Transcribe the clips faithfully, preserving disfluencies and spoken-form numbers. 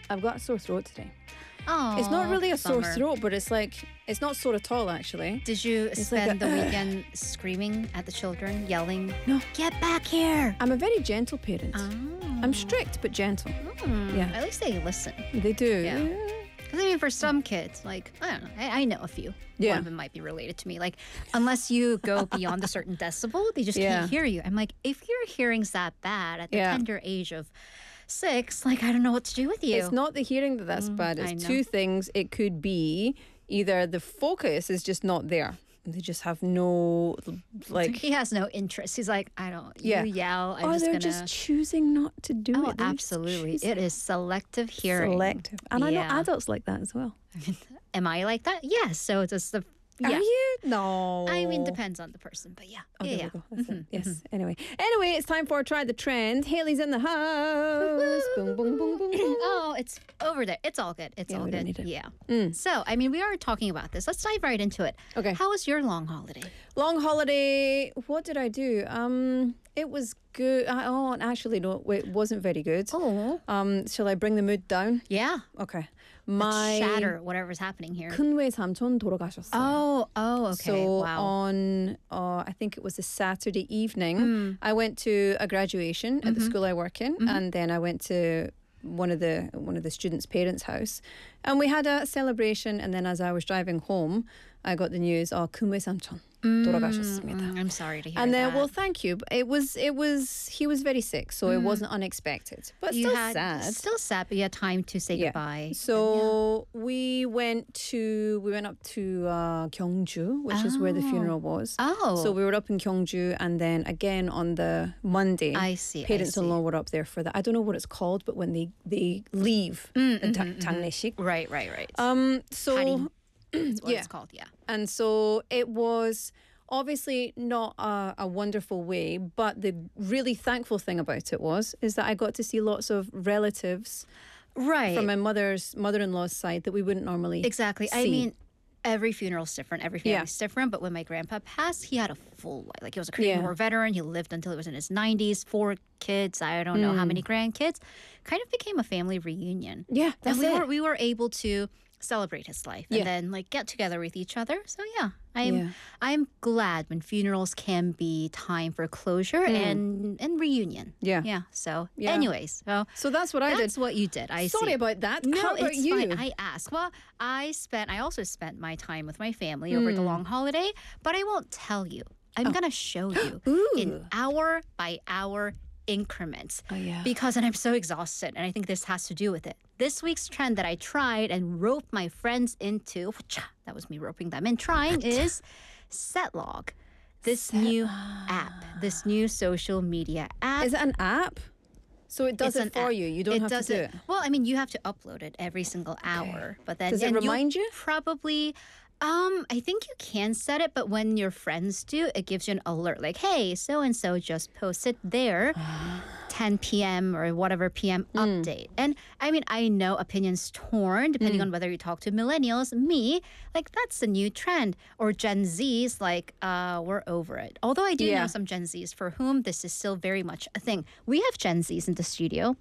I've got a sore throat today. Oh, It's not really a sore bummer. throat, but it's like, it's not sore at all, actually. Did you like spend a- the weekend screaming at the children, yelling, No. get back here? I'm a very gentle parent. Oh. I'm strict, but gentle. Hmm. Yeah. At least they listen. They do. Yeah. Because I mean, for some kids, like, I don't know, I, I know a few. Yeah. One of them might be related to me. Like, unless you go beyond a certain decibel, they just Yeah. can't hear you. I'm like, if your hearing's that bad at the Yeah. tender age of six, like, I don't know what to do with you. It's not the hearing that that's bad. I It's know. two things. It could be either the focus is just not there. They just have no, like, He has no interest. He's like, I don't, you Yeah. yell, I'm or just they're gonna. just choosing not to do Oh, it. They're just absolutely. choosing. It is selective hearing. Selective. And I know Yeah. adults like that as well. Am I like that? Yes. So it's the. Yeah. Are you? No. I mean, depends on the person, but yeah. Oh, yeah, there yeah. we go. That's it. Yes. Anyway. Anyway, it's time for Try the Trend. Haley's in the house. Boom, boom, boom, boom, boom. Oh, it's over there. It's all good. It's Yeah, all we don't good. need it. Yeah. So, I mean, we are talking about this. Let's dive right into it. Okay. How was your long holiday? Long holiday. What did I do? Um, it was good. I, oh, actually, no, it wasn't very good. Oh. Um, shall I bring the mood down? Yeah. Okay. My Shatter whatever's happening here. 큰외 삼촌 돌아가셨어요. Oh, oh, okay. So wow. on, uh, I think it was a Saturday evening, Hmm. I went to a graduation at Mm-hmm. the school I work in, and then I went to one of the one of the students' parents' house, and we had a celebration. And then as I was driving home, I got the news, oh, 큰외 삼촌 돌아가셨습니다. Mm, I'm sorry to hear And then, that. well, thank you. It was, it was, he was very sick, so it wasn't unexpected, but you still had sad. still sad, but you had time to say Yeah. goodbye. So we went to we went up to uh, Gyeongju, which is where the funeral was. Oh. So we were up in Gyeongju, and then again on the Monday, I see, I parents-in-law were up there for that. I don't know what it's called, but when they they leave Mm, the mm-hmm, ta- 장례식. right, right, right. Um. So Hari. That's what yeah. it's called. Yeah. and so it was obviously not a, a wonderful way, but the really thankful thing about it was is that I got to see lots of relatives Right. from my mother's mother-in-law's side that we wouldn't normally Exactly. I see. mean, every funeral's different. Every Yeah. family's different. But when my grandpa passed, he had a full life. Like, he was a Korean Yeah. War veteran. He lived until he was in his nineties. Four kids. I don't know how many grandkids. Kind of became a family reunion. Yeah, that's and we it. were we were able to celebrate his life and Yeah. then like get together with each other. So yeah, I'm Yeah. I'm glad when funerals can be time for closure and and reunion. Hmm. Yeah. Yeah. So Yeah. anyways, so So that's what I that's did. what you did. I Sorry see. about that. No, How about it's you? fine. I asked. Well, I spent. I also spent my time with my family over Hmm. the long holiday, but I won't tell you. I'm gonna show you Oh. Ooh. in hour by hour increments. Oh, yeah. Because and I'm so exhausted, and I think this has to do with it. This week's trend that I tried and roped my friends into. That was me roping them in. Trying is Setlog. This new app, this new social media app. Is it an app? So it does It's it an for app. you. You don't have does to do it. Well, I mean, you have to upload it every single hour. But then Does it and you'll remind you? Probably. Um, I think you can set it, but when your friends do, it gives you an alert like, "Hey, so and so just posted their ten p.m. or whatever p m Hmm. update." And I mean, I know opinions torn depending Hmm. on whether you talk to millennials, me, like that's the new trend, or Gen Zs, like uh, we're over it. Although I do Yeah. know some Gen Zs for whom this is still very much a thing. We have Gen Zs in the studio.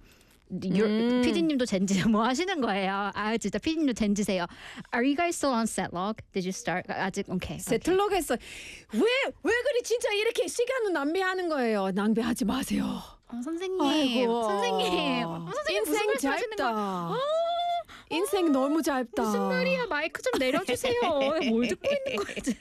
음. 피디님도 젠지 뭐 하시는 거예요? 아 진짜 피디님도 젠지세요. Are you guys still on Setlog? Did you start? 아직 okay. okay. 세틀러가 했어. 왜왜 그리 진짜 이렇게 시간을 낭비하는 거예요? 낭비하지 마세요. 어, 선생님, 아이고. 선생님, 어, 선생님 무슨 인생 말씀하시는 짧다. 거야? 어, 인생 너무 짧다. 무슨 말이야? 마이크 좀 내려주세요. 뭘 듣고 있는 거지?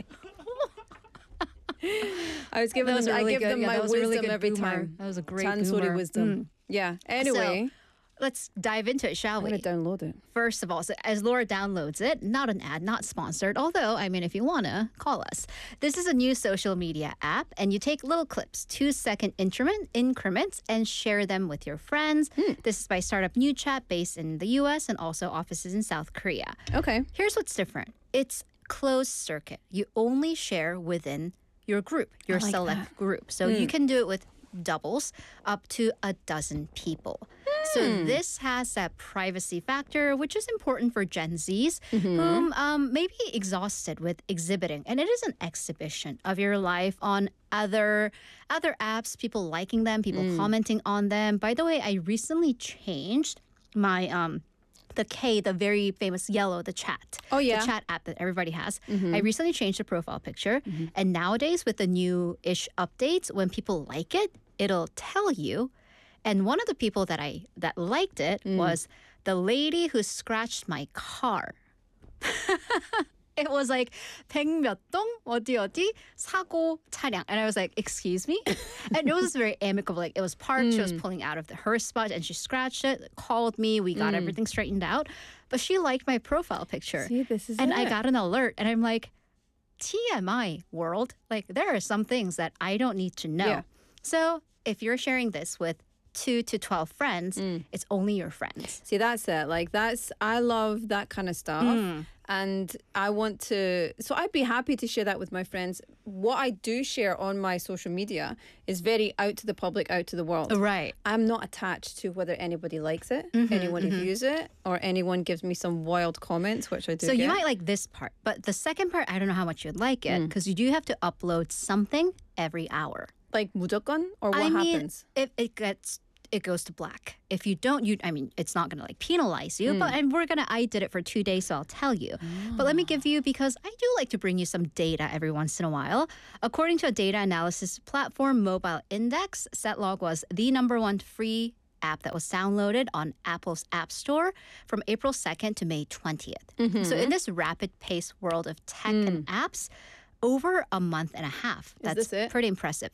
I was giving That was them, really I give good. them Yeah, my that was a really wisdom good every boomer. time. That was a great 잔소리 boomer. wisdom. Yeah. Anyway, So, let's dive into it, shall I'm we? gonna download it. First of all, so as Laura downloads it, not an ad, not sponsored, although, I mean, if you want to, call us. This is a new social media app, and you take little clips, two second increment, increments, and share them with your friends. This is by Startup New Chat, based in the U S and also offices in South Korea. Okay. Here's what's different it's closed circuit. You only share within your group, your like select group. So you can do it with doubles up to a dozen people. So this has that privacy factor, which is important for Gen Zs, whom um, may be exhausted with exhibiting. And it is an exhibition of your life on other other apps, people liking them, people commenting on them. By the way, I recently changed my um, the K, the very famous yellow, the chat. Oh, yeah. The chat app that everybody has. I recently changed the profile picture. And nowadays, with the new-ish updates, when people like it, it'll tell you. And one of the people that I that liked it was the lady who scratched my car. It was like 백몇동 어디 어디 사고 차량, and I was like, excuse me, and it was very amicable. Like it was parked, she was pulling out of the, her spot, and she scratched it, called me, we got everything straightened out. But she liked my profile picture, See, this is and it. I got an alert, and I'm like, T M I world, like there are some things that I don't need to know. Yeah. So if you're sharing this with two to twelve friends, Mm. it's only your friends. See, that's it. Like that's I love that kind of stuff. And I want to, so I'd be happy to share that with my friends. What I do share on my social media is very out to the public, out to the world. Right. I'm not attached to whether anybody likes it, anyone reviews it, or anyone gives me some wild comments, which I do So get. you might like this part, but the second part, I don't know how much you'd like it because you do have to upload something every hour. Like 무조건, or what I mean, happens? if it gets, it goes to black. If you don't, you, I mean, it's not gonna like penalize you, but and we're gonna. I did it for two days, so I'll tell you. But let me give you, because I do like to bring you some data every once in a while. According to a data analysis platform, Mobile Index, Setlog was the number one free app that was downloaded on Apple's App Store from April second to May twentieth. So in this rapid-paced world of tech and apps, over a month and a half. That's this it? pretty impressive.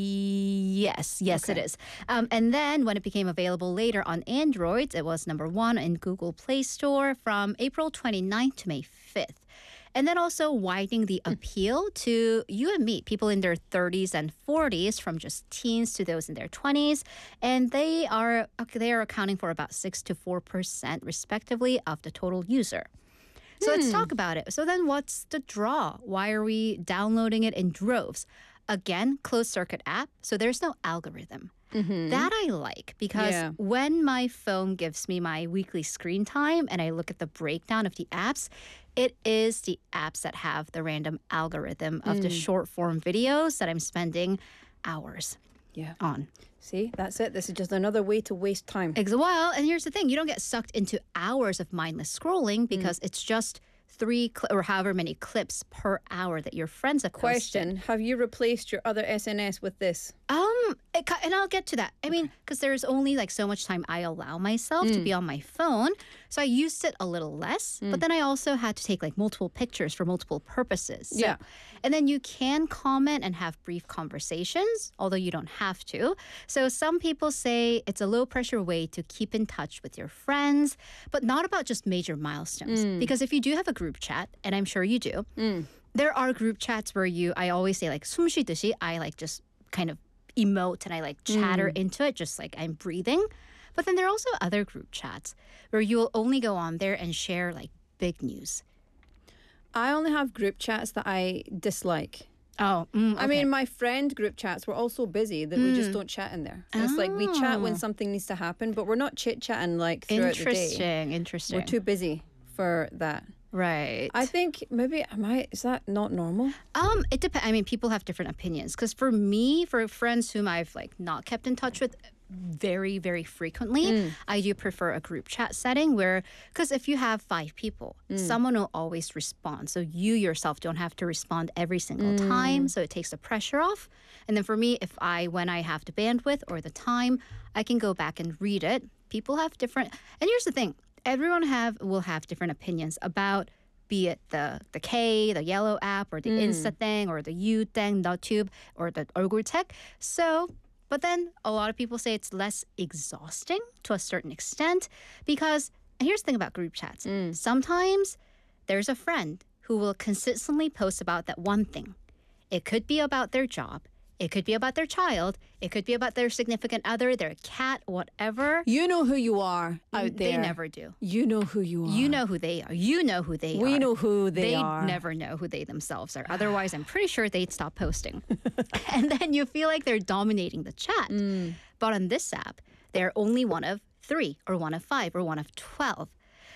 Yes, yes, it is. Um, and then when it became available later on Android, it was number one in Google Play Store from April twenty-ninth to May fifth. And then also widening the appeal to you and me, people in their thirties and forties, from just teens to those in their twenties. And they are they are accounting for about six to four percent respectively of the total user. So let's talk about it. So then what's the draw? Why are we downloading it in droves? Again, closed circuit app, so there's no algorithm. That I like because Yeah. when my phone gives me my weekly screen time and I look at the breakdown of the apps, it is the apps that have the random algorithm of the short form videos that I'm spending hours Yeah. on. See, that's it. This is just another way to waste time. Ex- Well, and here's the thing. You don't get sucked into hours of mindless scrolling because it's just three cl- or however many clips per hour that your friends have posted. Question: have you replaced your other S N S with this? Um, it, ki- and I'll get to that. I mean, because there's only like so much time I allow myself to be on my phone. So I used it a little less, but then I also had to take like multiple pictures for multiple purposes. So- Yeah. And then you can comment and have brief conversations, although you don't have to. So some people say it's a low pressure way to keep in touch with your friends, but not about just major milestones. Because if you do have a group chat, and I'm sure you do, there are group chats where you, I always say like 숨 쉬듯이, I like just kind of emote and I like chatter into it, just like I'm breathing. But then there are also other group chats where you will only go on there and share like big news. I only have group chats that I dislike. Oh, mm, I mean, my friend group chats, we're all so busy that we just don't chat in there. It's like we chat when something needs to happen, but we're not chit-chatting like throughout the day. interesting, interesting. We're too busy for that. right. I think maybe, am I, is that not normal? Um, it depends. I mean, people have different opinions. Because for me, for friends whom I've like not kept in touch with very, very frequently, I do prefer a group chat setting where, because if you have five people, someone will always respond. So you yourself don't have to respond every single time. So it takes the pressure off. And then for me, if I, when I have the bandwidth or the time, I can go back and read it. People have different, and here's the thing. Everyone have will have different opinions about, be it the the K, the yellow app, or the Insta thing, or the U thing, the tube, or the 얼굴 tech. So, but then a lot of people say it's less exhausting to a certain extent because, and here's the thing about group chats. Sometimes there's a friend who will consistently post about that one thing. It could be about their job. It could be about their child. It could be about their significant other, their cat, whatever. You know who you are out there. They never do. You know who you are. You know who they are. You know who they are. We know who they, They are. never know who they themselves are. Otherwise, I'm pretty sure they'd stop posting. And then you feel like they're dominating the chat. But on this app, they're only one of three or one of five or one of twelve.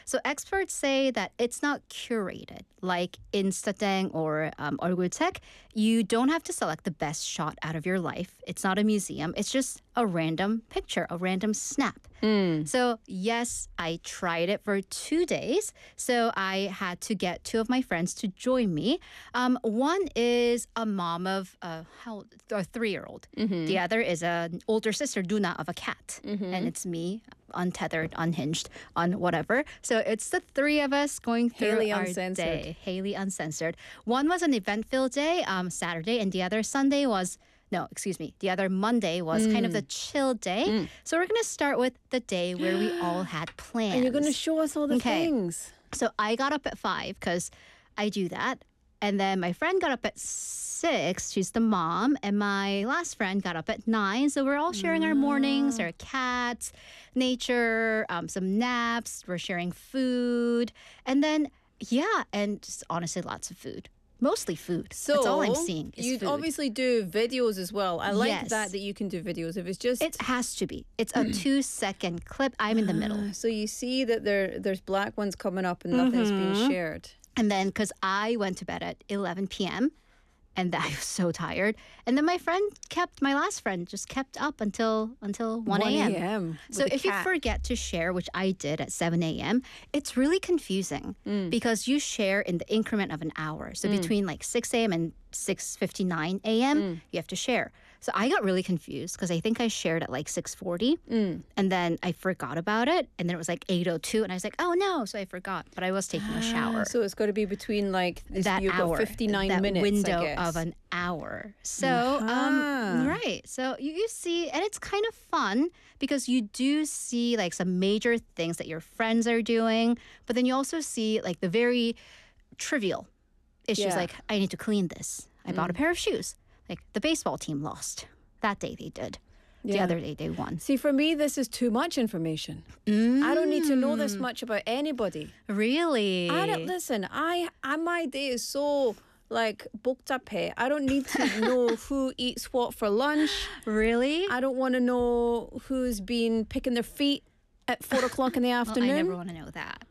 So experts say that it's not curated like Instadang or um, 얼굴책. You don't have to select the best shot out of your life. It's not a museum. It's just a random picture, a random snap. Mm. So yes, I tried it for two days. So I had to get two of my friends to join me. Um, one is a mom of uh, how a three-year-old. Mm-hmm. The other is an older sister, Duna, of a cat, Mm-hmm. and it's me, untethered, unhinged, on whatever. So it's the three of us going through Haley our Uncensored. day. Haley Uncensored. One was an event-filled day, um, Saturday, and the other Sunday was. No, excuse me. The other Monday was kind of the chill day. Mm. So we're going to start with the day where we all had plans. And you're going to show us all the Okay. things. So I got up at five because I do that. And then my friend got up at six. She's the mom. And my last friend got up at nine. So we're all sharing our mornings, our cats, nature, um, some naps. We're sharing food. And then, yeah, and just honestly, lots of food. Mostly food. So That's all I'm seeing is you food. obviously do videos as well. I like Yes. that that you can do videos. If it's just It has to be. It's a two second clip. I'm in the middle. Ah, so you see that there there's black ones coming up and nothing's being shared. And then because I went to bed at eleven p.m. and I was so tired. And then my friend kept, my last friend just kept up until until one a.m. So with a if you cat. forget to share, which I did at seven a.m., it's really confusing Mm. because you share in the increment of an hour. So between like six a.m. and six fifty-nine a.m., Mm. you have to share. So I got really confused because I think I shared at like six forty Mm. and then I forgot about it. And then it was like eight oh two and I was like, oh no. So I forgot, but I was taking a shower. Ah, so it's got to be between like this, That you've hour, got fifty-nine that minutes, I window guess. of an hour. So, Uh-huh. um, right. So you, you see, and it's kind of fun because you do see like some major things that your friends are doing, but then you also see like the very trivial issues, Yeah. like I need to clean this. I bought a pair of shoes. Like the baseball team lost. That day they did. The Yeah. other day they won. See, for me, this is too much information. I don't need to know this much about anybody. Really? I don't listen. I, I my day is so like 복잡해. I don't need to know who eats what for lunch. Really? I don't want to know who's been picking their feet at four o'clock in the Well, afternoon. I never want to know that.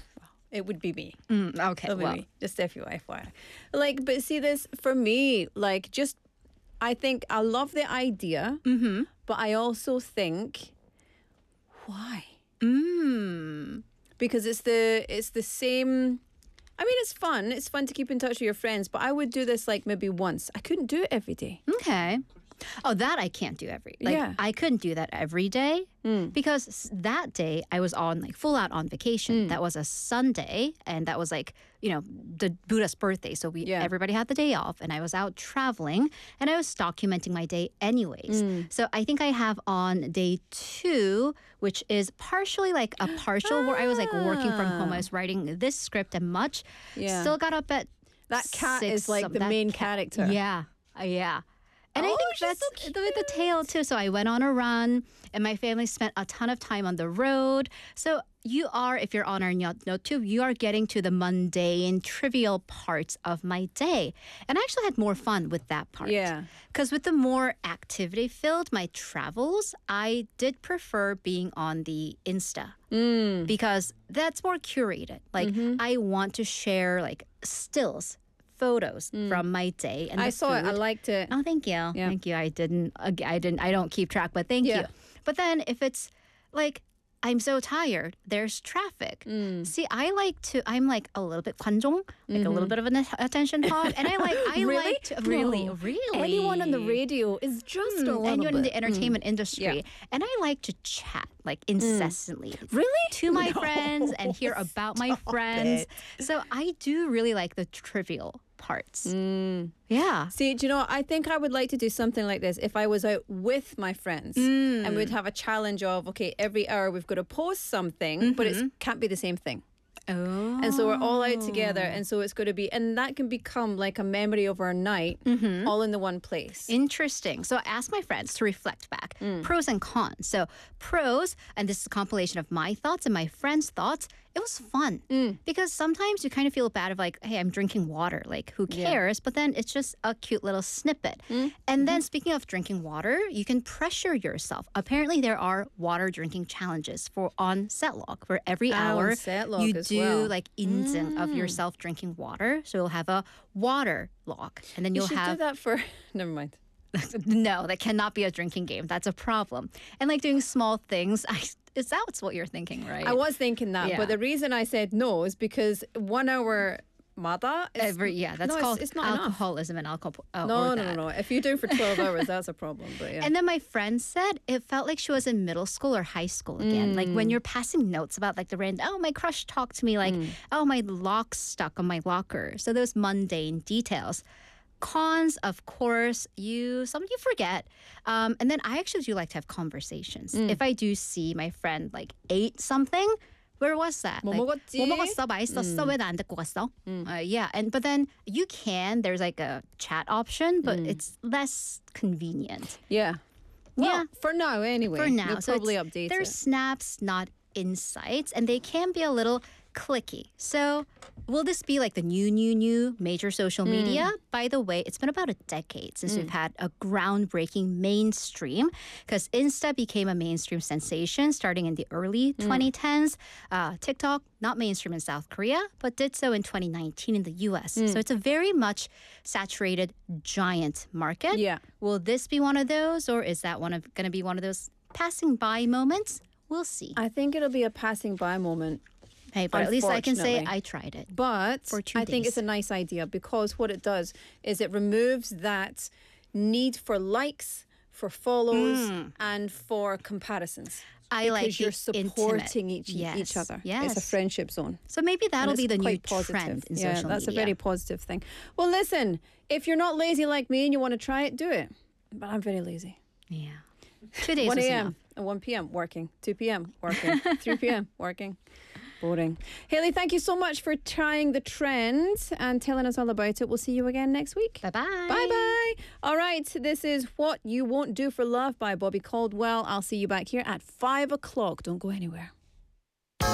It would be me. Mm, okay. It'll be Well, me. Just F Y I. Like, but see this for me, like just I think I love the idea, mm-hmm. but I also think why? Mm. Because it's the it's the same. I mean, it's fun. It's fun to keep in touch with your friends, but I would do this like maybe once. I couldn't do it every day. Okay. Oh, that I can't do every. Like, Yeah. I couldn't do that every day because s- that day I was on like full out on vacation. That was a Sunday, and that was like you know the Buddha's birthday, so we Yeah. everybody had the day off, and I was out traveling, and I was documenting my day anyways. So I think I have on day two, which is partially like a partial where I was like working from home. I was writing this script and much. Yeah. Still got up at That cat six is like some- the that main cat- character. Yeah, uh, yeah. And I Oh, think she's that's so the, with the tail too. So I went on a run, and my family spent a ton of time on the road. So you are, if you're on our note note too, you are getting to the mundane, trivial parts of my day. And I actually had more fun with that part. Yeah. Because with the more activity filled, my travels, I did prefer being on the Insta Mm. because that's more curated. Like Mm-hmm. I want to share like stills, photos from my day. And Mm. I the saw it. I food. liked it. Oh, thank you. Yeah. Thank you. I didn't. ag- I didn't. I don't keep track, but thank Yeah. you. But then if it's like I'm so tired, there's traffic. Mm. See, I like to. I'm like a little bit 관종, like a little bit of an a- attention hog, and I like. I Mm-hmm. Really? like to, really, No. really. Anyone on the radio is just a Mm, little anyone in bit. the entertainment industry, Yeah. and I like to chat like incessantly. Really? To my No. friends and hear about my Stop friends. it. So I do really like the trivial parts. Mm. Yeah. See, do you know, I think I would like to do something like this if I was out with my friends Mm. and we'd have a challenge of, okay, every hour we've got to post something, but Mm-hmm. it can't be the same thing. Oh. And so we're all out together. And so it's going to be, and that can become like a memory of our night, all in the one place. Interesting. So I asked my friends to reflect back pros and cons. So pros, and this is a compilation of my thoughts and my friends' thoughts. It was fun because sometimes you kind of feel bad of like, hey, I'm drinking water. Like, who cares? But then it's just a cute little snippet. And then speaking of drinking water, you can pressure yourself. Apparently, there are water drinking challenges for on Setlog. For every Ah, hour, on Setlog you as do well. like inzeng of yourself drinking water. So you'll have a water log, and then You you'll should have do that for, never mind. no, that cannot be a drinking game. That's a problem. And like doing small things. I, is that what's what you're thinking, right? I was thinking that, Yeah. but the reason I said no is because one hour mada is Every, yeah, that's no, it's- called it's not enough. alcoholism and alcohol. Uh, No, or no, no, that. no. If you do it for twelve hours, that's a problem. But yeah. And then my friend said it felt like she was in middle school or high school again. Like when you're passing notes about like the random, oh, my crush talked to me, like, oh, my lock's stuck on my locker. So those mundane details. Cons, of course, you some you forget. Um, and then I actually do like to have conversations. If I do see my friend like ate something, where was that? 뭐 Like, 먹었지? 뭐 먹었어? 맛있었어? 왜 나 안 듣고 갔어? Uh, yeah, and but then you can. There's like a chat option, but it's less convenient. yeah. Well, Yeah. for now anyway. For now, You'll so probably it's- update they're it. snaps, not insights, and they can be a little clicky. So will this be like the new, new, new major social media? By the way, it's been about a decade since we've had a groundbreaking mainstream because Insta became a mainstream sensation starting in the early twenty tens. Uh, TikTok, not mainstream in South Korea, but did so in twenty nineteen in the U S. So it's a very much saturated giant market. Yeah. Will this be one of those, or is that one of going to be one of those passing by moments? We'll see. I think it'll be a passing by moment. Hey, but at least I can say Unfortunately. I tried it. But For two I think it's days. a nice idea because what it does is it removes that need for likes, for follows, and for comparisons. I like because you're the supporting intimate. each Yes. each other. Yes. It's a friendship zone. So maybe that'll And be it's the new quite positive. trend in yeah, social that's media. a very positive thing. Well, listen, if you're not lazy like me and you want to try it, do it. But I'm very lazy. Yeah. Two days one was a.m. enough. and one p.m. working, two p.m. working, three p.m. working. Boring. Haley, thank you so much for trying the trend and telling us all about it. We'll see you again next week. Bye-bye. Bye bye. All right, this is What You Won't Do for Love by Bobby Caldwell. I'll see you back here at five o'clock. Don't go anywhere.